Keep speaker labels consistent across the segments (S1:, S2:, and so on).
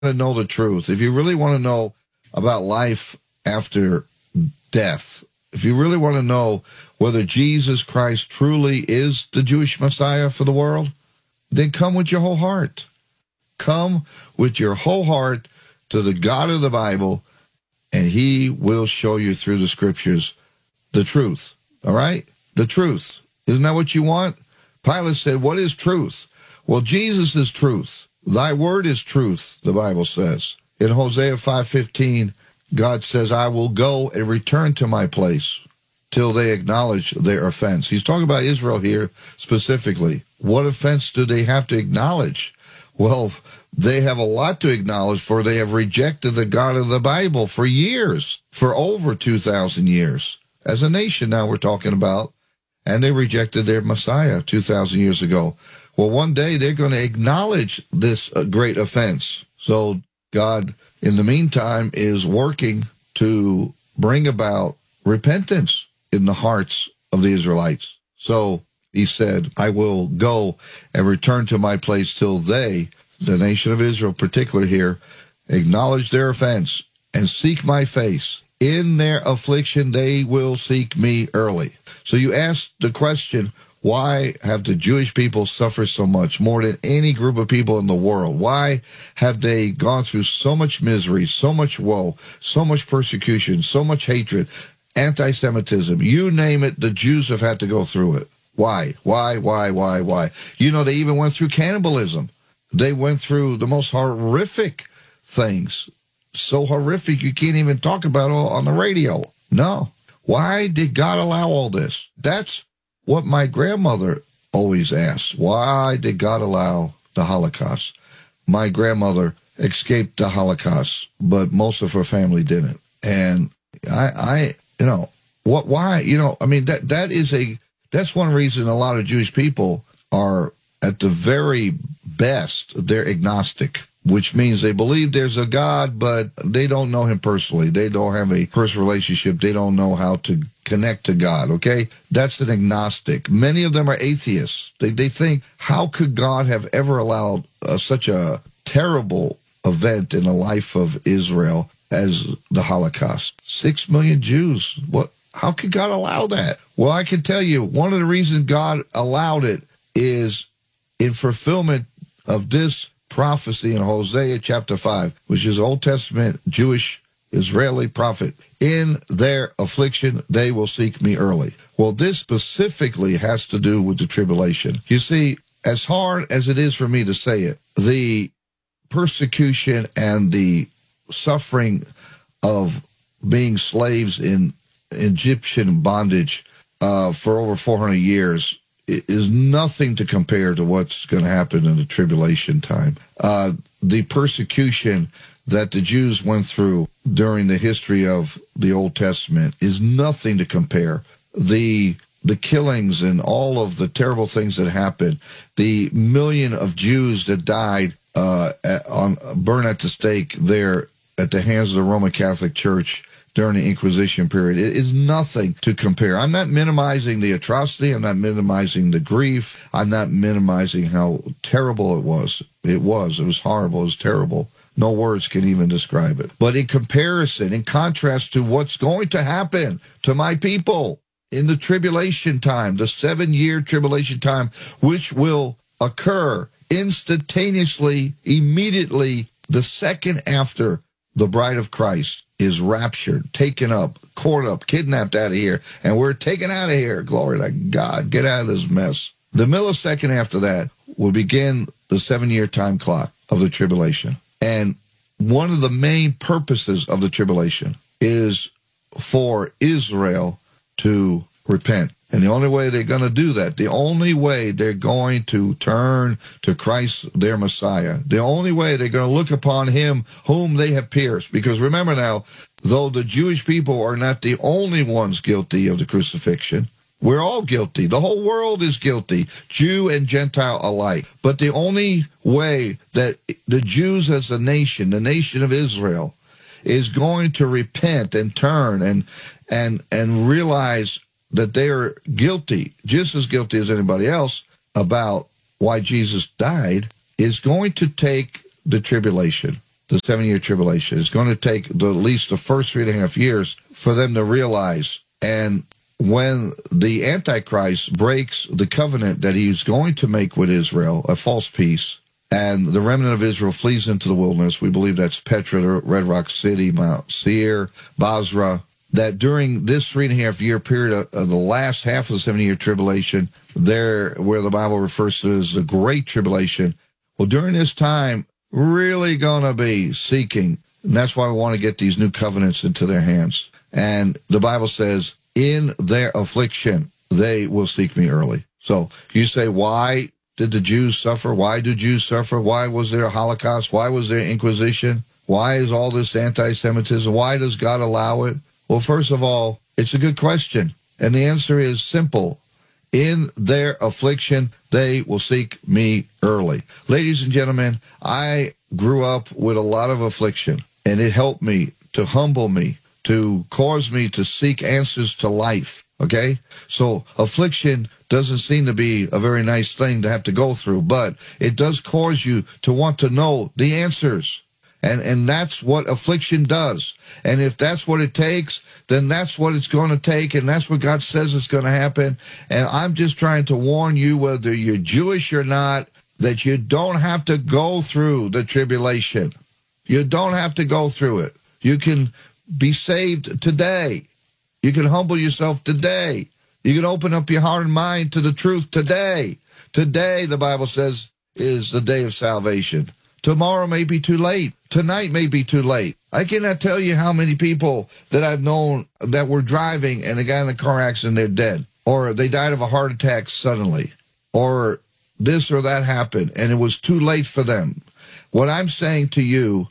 S1: to know the truth, if you really want to know about life after death, if you really want to know whether Jesus Christ truly is the Jewish Messiah for the world, then come with your whole heart. Come with your whole heart to the God of the Bible, and he will show you through the scriptures the truth. All right? The truth. Isn't that what you want? Pilate said, what is truth? Well, Jesus is truth. Thy word is truth, the Bible says. In Hosea 5:15, God says, I will go and return to my place till they acknowledge their offense. He's talking about Israel here specifically. What offense do they have to acknowledge? Well, they have a lot to acknowledge, for they have rejected the God of the Bible for years, for over 2,000 years. As a nation now we're talking about, and they rejected their Messiah 2,000 years ago. Well, one day they're going to acknowledge this great offense. So God, in the meantime, is working to bring about repentance in the hearts of the Israelites. So he said, I will go and return to my place till they, the nation of Israel particular here, acknowledge their offense and seek my face. In their affliction, they will seek me early. So you ask the question, why have the Jewish people suffered so much, more than any group of people in the world? Why have they gone through so much misery, so much woe, so much persecution, so much hatred, anti-Semitism? You name it, the Jews have had to go through it. Why? Why? You know, they even went through cannibalism. They went through the most horrific things. So horrific you can't even talk about it on the radio. No. Why did God allow all this? That's what my grandmother always asked. Why did God allow the Holocaust? My grandmother escaped the Holocaust, but most of her family didn't. And why? That's one reason a lot of Jewish people are, at the very best, they're agnostic, which means they believe there's a God, but they don't know him personally. They don't have a personal relationship. They don't know how to connect to God, okay? That's an agnostic. Many of them are atheists. They think, how could God have ever allowed such a terrible event in the life of Israel as the Holocaust? 6 million Jews. How could God allow that? Well, I can tell you, one of the reasons God allowed it is in fulfillment of this prophecy in Hosea chapter 5, which is Old Testament Jewish Israeli prophet. In their affliction, they will seek me early. Well, this specifically has to do with the tribulation. You see, as hard as it is for me to say it, the persecution and the suffering of being slaves in Egyptian bondage for over 400 years is nothing to compare to what's going to happen in the tribulation time. The persecution that the Jews went through during the history of the Old Testament is nothing to compare. The killings and all of the terrible things that happened, the million of Jews that died burned at the stake there at the hands of the Roman Catholic Church during the Inquisition period, it is nothing to compare. I'm not minimizing the atrocity. I'm not minimizing the grief. I'm not minimizing how terrible it was. It was horrible. It was terrible. No words can even describe it. But in comparison, in contrast to what's going to happen to my people in the tribulation time, the 7-year tribulation time, which will occur instantaneously, immediately, the second after the bride of Christ is raptured, taken up, caught up, kidnapped out of here, and we're taken out of here. Glory to God. Get out of this mess. The millisecond after that will begin the 7-year time clock of the tribulation. And one of the main purposes of the tribulation is for Israel to repent. And the only way they're going to do that, the only way they're going to turn to Christ, their Messiah, the only way they're going to look upon him whom they have pierced. Because remember now, though the Jewish people are not the only ones guilty of the crucifixion, we're all guilty. The whole world is guilty, Jew and Gentile alike. But the only way that the Jews as a nation, the nation of Israel, is going to repent and turn and realize that they are guilty, just as guilty as anybody else, about why Jesus died, is going to take the tribulation. the 7-year tribulation. It's going to take at least the first 3.5 years for them to realize. And when the Antichrist breaks the covenant that he's going to make with Israel, a false peace, and the remnant of Israel flees into the wilderness, we believe that's Petra, Red Rock City, Mount Seir, Basra, that during this 3.5 year period of the last half of the 7-year tribulation, there where the Bible refers to as the Great Tribulation, well, during this time, really going to be seeking. And that's why we want to get these new covenants into their hands. And the Bible says, in their affliction, they will seek me early. So you say, why did the Jews suffer? Why do Jews suffer? Why was there a Holocaust? Why was there Inquisition? Why is all this anti-Semitism? Why does God allow it? Well, first of all, it's a good question. And the answer is simple. In their affliction, they will seek me early. Ladies and gentlemen, I grew up with a lot of affliction, and it helped me to humble me, to cause me to seek answers to life, okay? So affliction doesn't seem to be a very nice thing to have to go through, but it does cause you to want to know the answers. And that's what affliction does. And if that's what it takes, then that's what it's going to take, and that's what God says is going to happen. And I'm just trying to warn you, whether you're Jewish or not, that you don't have to go through the tribulation. You don't have to go through it. You can be saved today. You can humble yourself today. You can open up your heart and mind to the truth today. Today, the Bible says, is the day of salvation. Tomorrow may be too late. Tonight may be too late. I cannot tell you how many people that I've known that were driving and they got in a car accident, they're dead. Or they died of a heart attack suddenly. Or this or that happened and it was too late for them. What I'm saying to you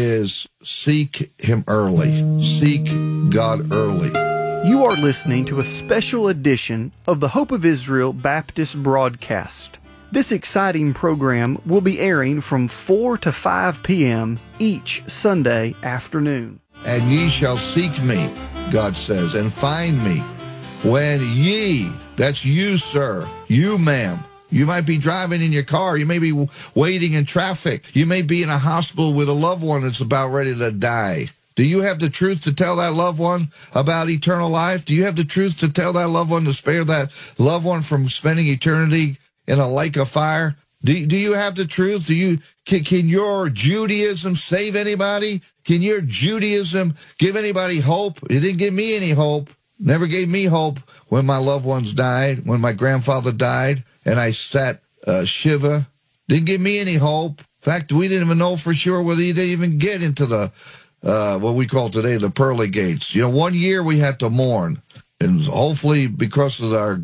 S1: is seek him early. Seek God early.
S2: You are listening to a special edition of the Hope of Israel Baptist broadcast. This exciting program will be airing from 4 to 5 p.m. each Sunday afternoon.
S1: And ye shall seek me, God says, and find me when ye, that's you, sir, you, ma'am. You might be driving in your car. You may be waiting in traffic. You may be in a hospital with a loved one that's about ready to die. Do you have the truth to tell that loved one about eternal life? Do you have the truth to tell that loved one to spare that loved one from spending eternity in a lake of fire? Do you have the truth? Can your Judaism save anybody? Can your Judaism give anybody hope? It didn't give me any hope. Never gave me hope when my loved ones died, when my grandfather died, and I sat Shiva. Didn't give me any hope. In fact, we didn't even know for sure whether he'd even get into the, what we call today, the pearly gates. 1 year we had to mourn. And hopefully because of our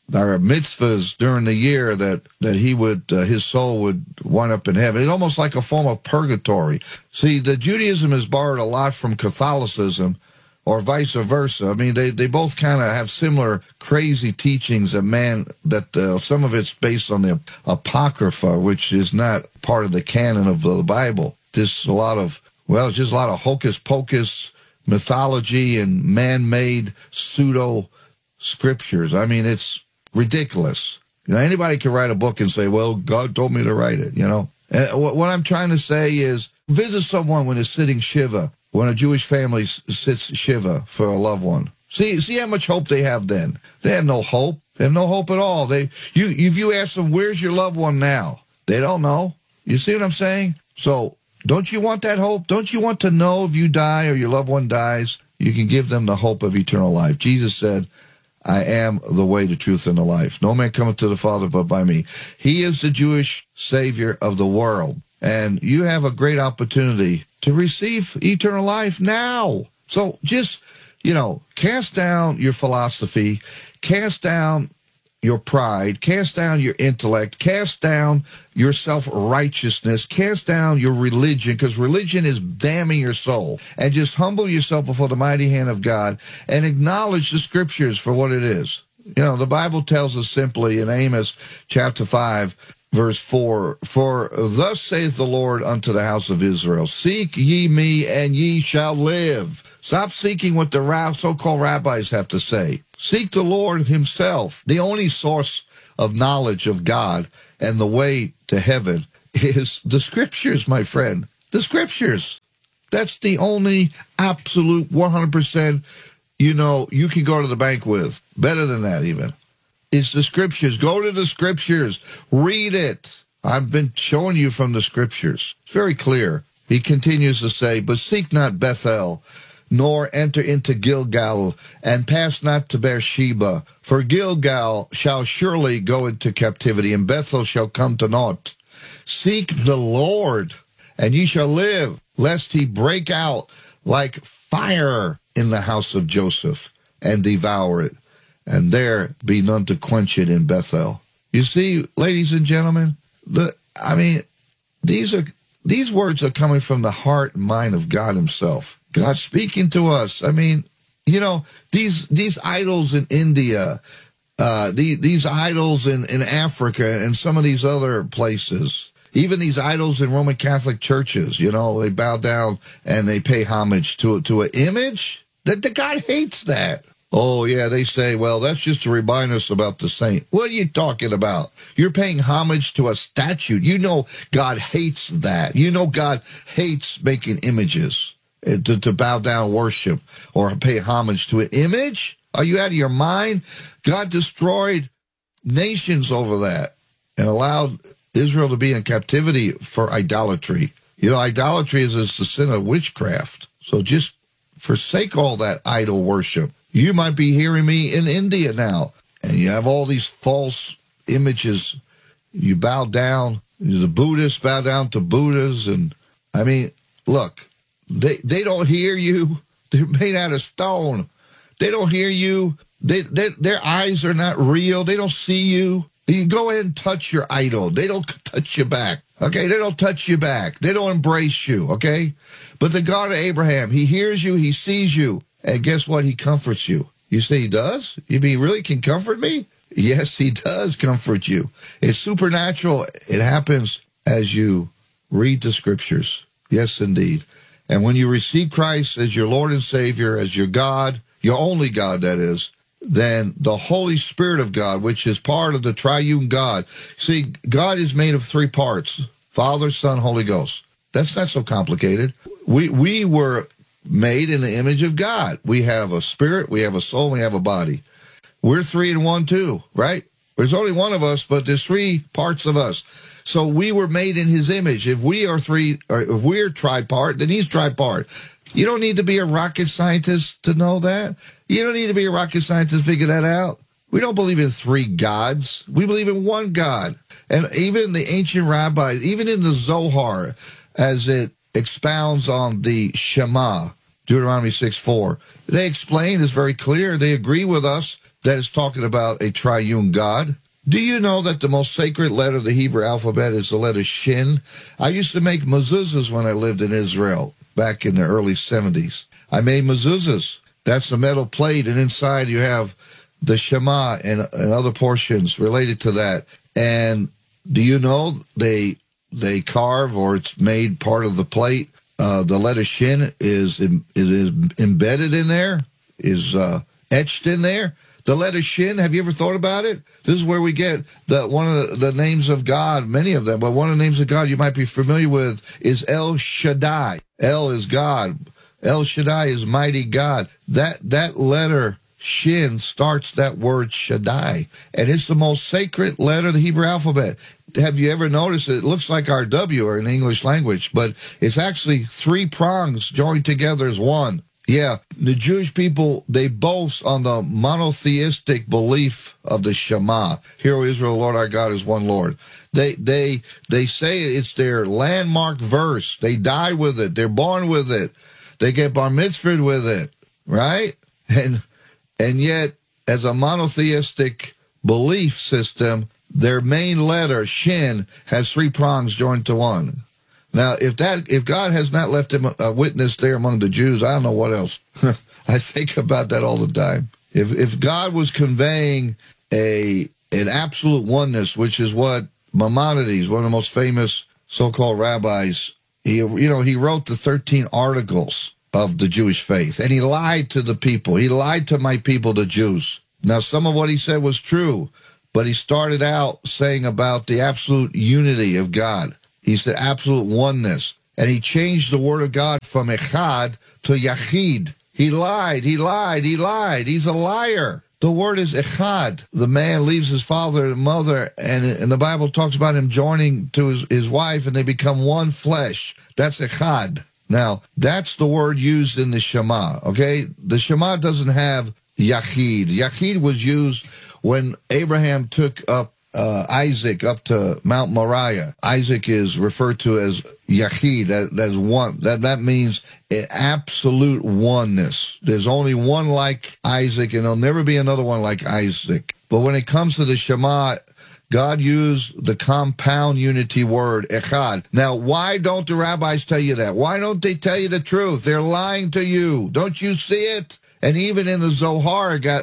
S1: mitzvahs during the year that he would, his soul would wind up in heaven. It's almost like a form of purgatory. See, the Judaism has borrowed a lot from Catholicism, or vice versa. I mean, they both kind of have similar crazy teachings that some of it's based on the Apocrypha, which is not part of the canon of the Bible. Just a lot of hocus pocus mythology and man-made pseudo scriptures. I mean, it's ridiculous. Anybody can write a book and say, well, God told me to write it, And what I'm trying to say is visit someone when they're sitting Shiva, when a Jewish family sits Shiva for a loved one. See how much hope they have then. They have no hope. They have no hope at all. If you ask them, where's your loved one now? They don't know. You see what I'm saying? So don't you want that hope? Don't you want to know if you die or your loved one dies, you can give them the hope of eternal life? Jesus said, I am the way, the truth, and the life. No man cometh to the Father but by me. He is the Jewish Savior of the world. And you have a great opportunity to receive eternal life now. So just, cast down your philosophy, cast down your pride, cast down your intellect, cast down your self-righteousness, cast down your religion, because religion is damning your soul. And just humble yourself before the mighty hand of God and acknowledge the scriptures for what it is. The Bible tells us simply in Amos chapter 5, verse 4, for thus saith the Lord unto the house of Israel, seek ye me, and ye shall live. Stop seeking what the so-called rabbis have to say. Seek the Lord himself. The only source of knowledge of God and the way to heaven is the scriptures, my friend. The scriptures. That's the only absolute 100%, you can go to the bank with. Better than that even. It's the scriptures. Go to the scriptures. Read it. I've been showing you from the scriptures. It's very clear. He continues to say, but seek not Bethel, nor enter into Gilgal, and pass not to Beersheba. For Gilgal shall surely go into captivity, and Bethel shall come to naught. Seek the Lord, and ye shall live, lest he break out like fire in the house of Joseph, and devour it, and there be none to quench it in Bethel. You see, ladies and gentlemen, these words are coming from the heart and mind of God himself. God speaking to us. These idols in India, these idols in Africa and some of these other places, even these idols in Roman Catholic churches, they bow down and they pay homage to an image. That God hates that. Oh, yeah, they say, well, that's just to remind us about the saint. What are you talking about? You're paying homage to a statue. God hates that. God hates making images to bow down, worship, or pay homage to an image. Are you out of your mind? God destroyed nations over that and allowed Israel to be in captivity for idolatry. Idolatry is the sin of witchcraft. So just forsake all that idol worship. You might be hearing me in India now, and you have all these false images. You bow down. The Buddhists bow down to Buddhas. And, look, they don't hear you. They're made out of stone. They don't hear you. Their eyes are not real. They don't see you. You go ahead and touch your idol. They don't touch you back. Okay? They don't touch you back. They don't embrace you. Okay? But the God of Abraham, he hears you. He sees you. And guess what? He comforts you. You say he does? You mean he really can comfort me? Yes, he does comfort you. It's supernatural. It happens as you read the scriptures. Yes, indeed. And when you receive Christ as your Lord and Savior, as your God, your only God, that is, then the Holy Spirit of God, which is part of the triune God. See, God is made of three parts: Father, Son, Holy Ghost. That's not so complicated. We were made in the image of God. We have a spirit, we have a soul, we have a body. We're three in one too, right? There's only one of us, but there's three parts of us. So we were made in his image. If we are three, or if we're tripart, then he's tripart. You don't need to be a rocket scientist to know that. You don't need to be a rocket scientist to figure that out. We don't believe in three gods. We believe in one God. And even the ancient rabbis, even in the Zohar, as it expounds on the Shema, Deuteronomy 6:4, they explain, it's very clear, they agree with us that it's talking about a triune God. Do you know that the most sacred letter of the Hebrew alphabet is the letter Shin? I used to make mezuzahs when I lived in Israel back in the early 70s. I made mezuzahs. That's a metal plate, and inside you have the Shema and other portions related to that. And do you know they carve, or it's made part of the plate? The letter Shin is embedded in there, is etched in there. The letter Shin, have you ever thought about it? This is where we get one of the names of God, many of them, but one of the names of God you might be familiar with is El Shaddai. El is God. El Shaddai is mighty God. That letter Shin starts that word Shaddai, and it's the most sacred letter of the Hebrew alphabet. Have you ever noticed it looks like our W in the English language, but it's actually three prongs joined together as one. Yeah, the Jewish people, they boast on the monotheistic belief of the Shema. Hear, O Israel, Lord our God is one Lord. They say it's their landmark verse. They die with it. They're born with it. They get bar mitzvahed with it, right? And yet, as a monotheistic belief system, their main letter, Shin, has three prongs joined to one. Now, if God has not left him a witness there among the Jews, I don't know what else. I think about that all the time. If God was conveying an absolute oneness, which is what Maimonides, one of the most famous so-called rabbis, he wrote the 13 articles of the Jewish faith, and he lied to the people. He lied to my people, the Jews. Now, some of what he said was true, but he started out saying about the absolute unity of God. He said absolute oneness. and he changed the word of God from echad to yachid. He lied. He's a liar. The word is echad. The man leaves his father and mother, and the Bible talks about him joining to his wife, and they become one flesh. That's echad. Now, that's the word used in the Shema, okay? The Shema doesn't have yachid. Yachid was used when Abraham took up Isaac up to Mount Moriah. Isaac is referred to as Yachid, that's one. That means absolute oneness. There's only one like Isaac, and there'll never be another one like Isaac. But when it comes to the Shema, God used the compound unity word, echad. Now, why don't the rabbis tell you that? Why don't they tell you the truth? They're lying to you. Don't you see it? And even in the Zohar got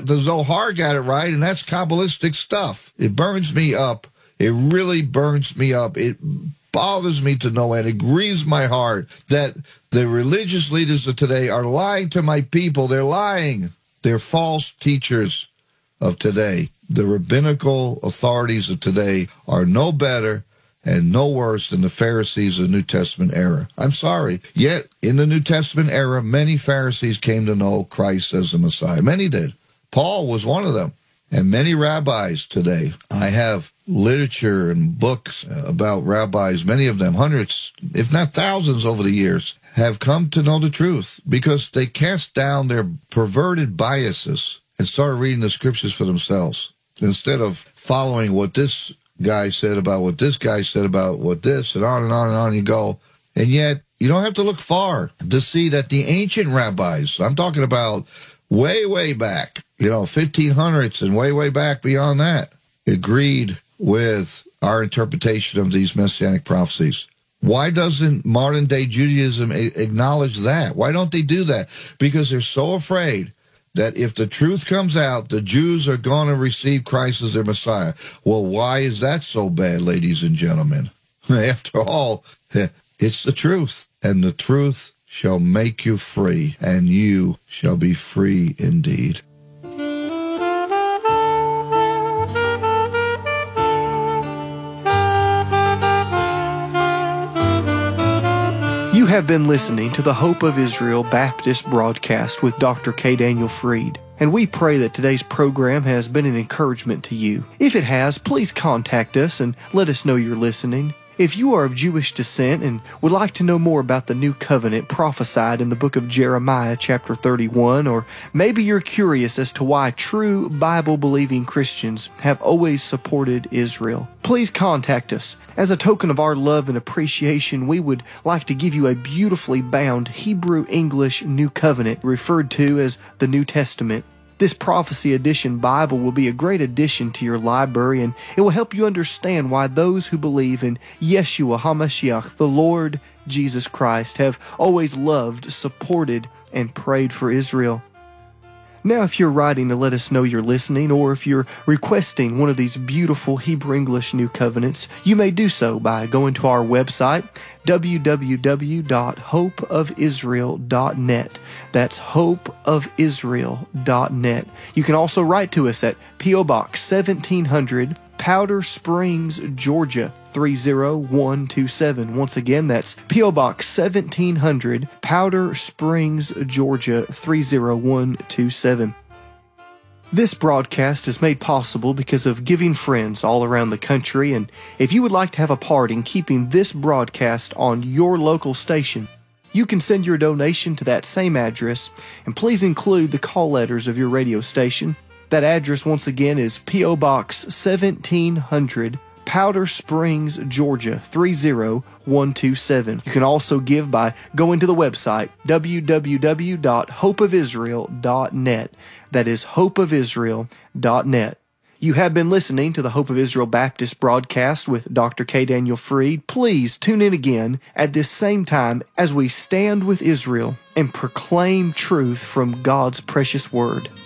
S1: it right, and that's Kabbalistic stuff. It burns me up. It really burns me up. It bothers me to no end. It grieves my heart that the religious leaders of today are lying to my people. They're lying. They're false teachers of today. The rabbinical authorities of today are no better and no worse than the Pharisees of the New Testament era. I'm sorry. Yet, in the New Testament era, many Pharisees came to know Christ as the Messiah. Many did. Paul was one of them. And many rabbis today. I have literature and books about rabbis, many of them, hundreds, if not thousands over the years, have come to know the truth because they cast down their perverted biases and started reading the scriptures for themselves instead of following what this guy said about what this guy said about what this, and on and on and on you go. And yet, you don't have to look far to see that the ancient rabbis, I'm talking about way back, 1500s and way back beyond that, agreed with our interpretation of these messianic prophecies. Why doesn't modern-day Judaism acknowledge that? Why don't they do that? Because they're so afraid that if the truth comes out, the Jews are going to receive Christ as their Messiah. Well, why is that so bad, ladies and gentlemen? After all, it's the truth, and the truth shall make you free, and you shall be free indeed.
S2: You have been listening to the Hope of Israel Baptist broadcast with Dr. K. Daniel Fried, and we pray that today's program has been an encouragement to you. If it has, please contact us and let us know you're listening. If you are of Jewish descent and would like to know more about the new covenant prophesied in the book of Jeremiah chapter 31, or maybe you're curious as to why true Bible-believing Christians have always supported Israel, please contact us. As a token of our love and appreciation, we would like to give you a beautifully bound Hebrew-English New Covenant referred to as the New Testament. This Prophecy Edition Bible will be a great addition to your library, and it will help you understand why those who believe in Yeshua HaMashiach, the Lord Jesus Christ, have always loved, supported, and prayed for Israel. Now, if you're writing to let us know you're listening, or if you're requesting one of these beautiful Hebrew-English New Covenants, you may do so by going to our website, www.hopeofisrael.net. That's hopeofisrael.net. You can also write to us at P.O. Box 1700, Powder Springs, Georgia 30127. Once again, that's P.O. Box 1700, Powder Springs, Georgia 30127. This broadcast is made possible because of giving friends all around the country, and if you would like to have a part in keeping this broadcast on your local station, you can send your donation to that same address, and please include the call letters of your radio station. That address, once again, is P.O. Box 1700, Powder Springs, Georgia 30127. You can also give by going to the website, www.hopeofisrael.net. That is hopeofisrael.net. You have been listening to the Hope of Israel Baptist broadcast with Dr. K. Daniel Fried. Please tune in again at this same time as we stand with Israel and proclaim truth from God's precious word.